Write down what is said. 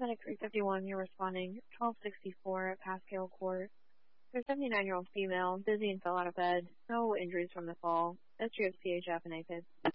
Medic 351, you're responding 1264 at Pascal Court. There's a 79-year-old female, dizzy and fell out of bed. No injuries from the fall. History of CHF and AFib.